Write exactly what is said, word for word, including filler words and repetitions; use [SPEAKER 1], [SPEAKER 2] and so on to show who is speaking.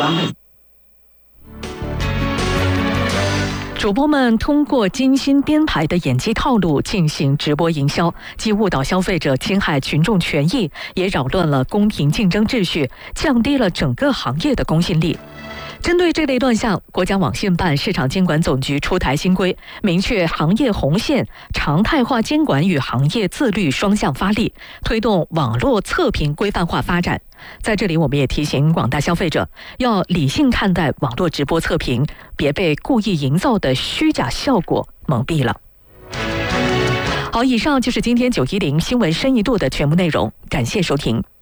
[SPEAKER 1] 方面。
[SPEAKER 2] 主播们通过精心编排的演技套路进行直播营销，既误导消费者，侵害群众权益，也扰乱了公平竞争秩序，降低了整个行业的公信力。针对这类乱象，国家网信办、市场监管总局出台新规，明确行业红线，常态化监管与行业自律双向发力，推动网络测评规范化发展。在这里，我们也提醒广大消费者，要理性看待网络直播测评，别被故意营造的虚假效果蒙蔽了。好，以上就是今天九一零新闻深一度的全部内容，感谢收听。